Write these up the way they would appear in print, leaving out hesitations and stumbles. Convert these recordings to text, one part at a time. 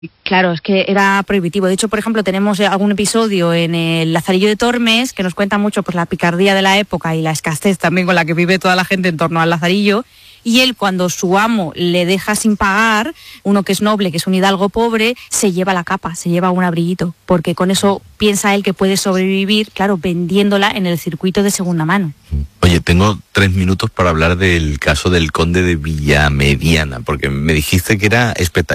Claro, es que era prohibitivo. De hecho, por ejemplo, tenemos algún episodio en el Lazarillo de Tormes que nos cuenta mucho pues la picardía de la época y la escasez también con la que vive toda la gente en torno al Lazarillo. Y él, cuando su amo le deja sin pagar, uno que es noble, que es un hidalgo pobre, se lleva la capa, se lleva un abriguito, porque con eso piensa él que puede sobrevivir, claro, vendiéndola en el circuito de segunda mano. Oye, tengo 3 minutos para hablar del caso del conde de Villamediana, porque me dijiste que era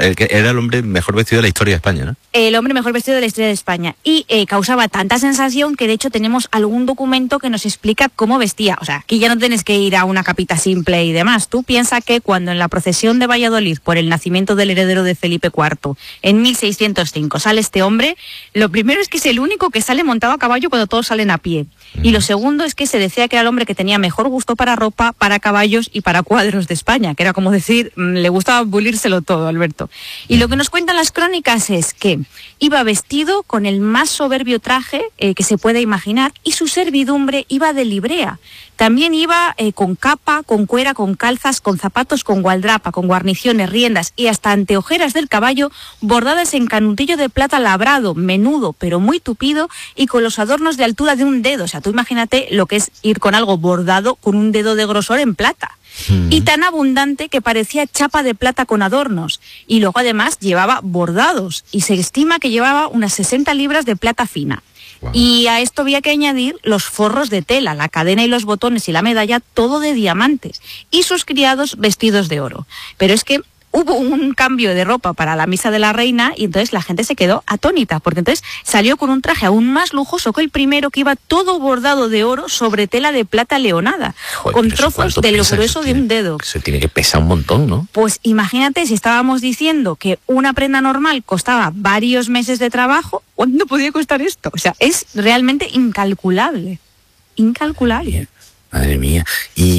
el hombre mejor vestido de la historia de España, ¿no? El hombre mejor vestido de la historia de España. Y causaba tanta sensación que de hecho tenemos algún documento que nos explica cómo vestía. O sea, aquí ya no tienes que ir a una capita simple y demás. Tú piensa que cuando en la procesión de Valladolid por el nacimiento del heredero de Felipe IV, en 1605, sale este hombre, lo primero es que es el único que sale montado a caballo cuando todos salen a pie. Y lo segundo es que se decía que era el hombre que tenía mejor gusto para ropa, para caballos y para cuadros de España, que era como decir, le gustaba bulírselo todo, Alberto. Y lo que nos cuentan las crónicas es que iba vestido con el más soberbio traje que se puede imaginar, y su servidumbre iba de librea. También iba con capa, con cuera, con calzas, con zapatos, con gualdrapa, con guarniciones, riendas y hasta anteojeras del caballo bordadas en canutillo de plata labrado, menudo pero muy tupido y con los adornos de altura de un dedo. O sea, tú imagínate lo que es ir con algo bordado con un dedo de grosor en plata. Y tan abundante que parecía chapa de plata con adornos. Y luego además llevaba bordados y se estima que llevaba unas 60 libras de plata fina. Wow. Y a esto había que añadir los forros de tela, la cadena y los botones y la medalla, todo de diamantes. Y sus criados vestidos de oro. Pero es que hubo un cambio de ropa para la misa de la reina y entonces la gente se quedó atónita, porque entonces salió con un traje aún más lujoso que el primero, que iba todo bordado de oro sobre tela de plata leonada. Joder, con trozos de lo grueso de un dedo. Se tiene que pesar un montón, ¿no? Pues imagínate, si estábamos diciendo que una prenda normal costaba varios meses de trabajo, ¿cuánto podía costar esto? O sea, es realmente incalculable. Incalculable. Bien. Madre mía. Y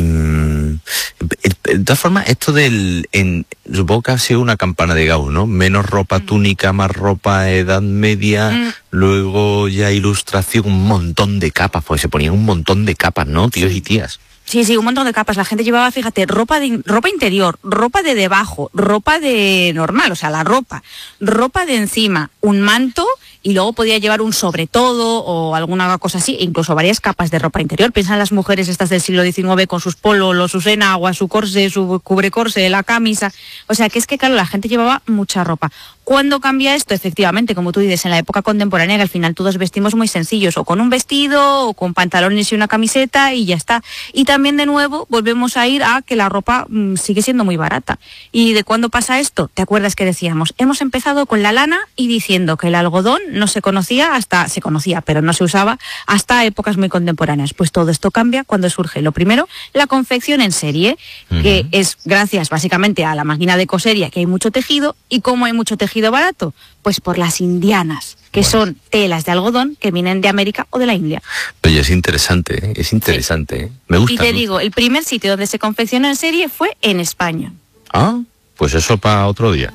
de todas formas, esto supongo que ha sido una campana de Gauss, ¿no? Menos ropa túnica, más ropa Edad Media, luego ya ilustración, un montón de capas, pues se ponían un montón de capas, ¿no? Tíos y tías. Sí, un montón de capas. La gente llevaba, fíjate, ropa interior, ropa de debajo, ropa de normal, o sea, la ropa de encima, un manto, y luego podía llevar un sobre todo o alguna cosa así, incluso varias capas de ropa interior. Piensa en las mujeres estas del siglo XIX con sus polos, sus enaguas, su corse, su cubrecorse, la camisa. O sea, que es que, claro, la gente llevaba mucha ropa. ¿Cuándo cambia esto? Efectivamente, como tú dices, en la época contemporánea, que al final todos vestimos muy sencillos, o con un vestido, o con pantalones y una camiseta, y ya está. Y también, de nuevo, volvemos a ir a que la ropa sigue siendo muy barata. ¿Y de cuándo pasa esto? ¿Te acuerdas que decíamos? Hemos empezado con la lana y diciendo que el algodón no se conocía pero no se usaba hasta épocas muy contemporáneas. Pues todo esto cambia cuando surge, lo primero, la confección en serie, que es gracias básicamente a la máquina de coser y a que hay mucho tejido. ¿Y cómo hay mucho tejido barato? Pues por las indianas, que son telas de algodón que vienen de América o de la India. Oye, es interesante, ¿eh? Es interesante, ¿eh? Me gusta. Y te digo, el primer sitio donde se confeccionó en serie fue en España. Ah, pues eso para otro día.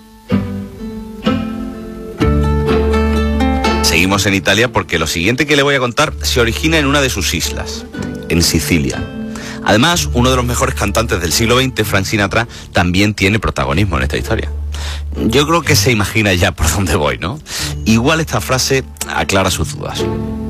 Seguimos en Italia porque lo siguiente que le voy a contar se origina en una de sus islas, en Sicilia. Además, uno de los mejores cantantes del siglo XX, Frank Sinatra, también tiene protagonismo en esta historia. Yo creo que se imagina ya por dónde voy, ¿no? Igual esta frase aclara sus dudas.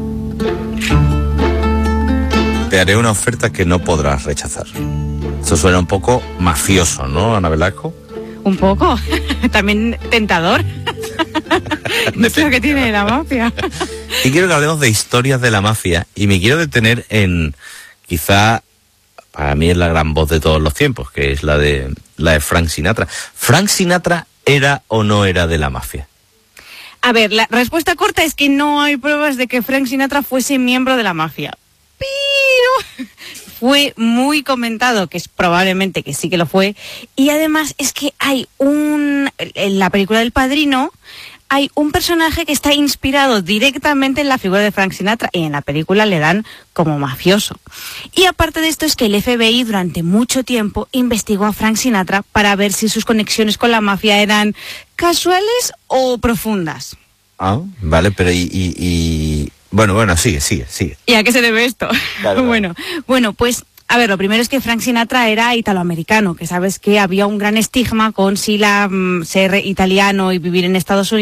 Te haré una oferta que no podrás rechazar. Eso suena un poco mafioso, ¿no, Ana Velasco? Un poco. También tentador. Es lo que tiene la mafia. Y quiero que hablemos de historias de la mafia. Y me quiero detener en, quizá, para mí es la gran voz de todos los tiempos, que es la de Frank Sinatra. ¿Frank Sinatra era o no era de la mafia? A ver, la respuesta corta es que no hay pruebas de que Frank Sinatra fuese miembro de la mafia. Pero fue muy comentado que es probablemente que sí que lo fue. Y además es que hay en la película del Padrino hay un personaje que está inspirado directamente en la figura de Frank Sinatra y en la película le dan como mafioso. Y aparte de esto es que el FBI durante mucho tiempo investigó a Frank Sinatra para ver si sus conexiones con la mafia eran casuales o profundas. Ah, vale, pero Bueno, sigue. ¿Y a qué se debe esto? Claro. Bueno, pues A ver, lo primero es que Frank Sinatra era italoamericano, que sabes que había un gran estigma con ser italiano y vivir en Estados Unidos.